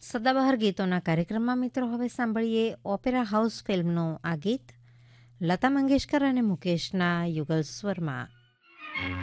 સદાબહાર ગીતોના કાર્યક્રમમાં મિત્રો હવે સાંભળીએ ઓપેરા હાઉસ ફિલ્મનું આ ગીત લતા મંગેશકર અને મુકેશના યુગલ સ્વરમાં.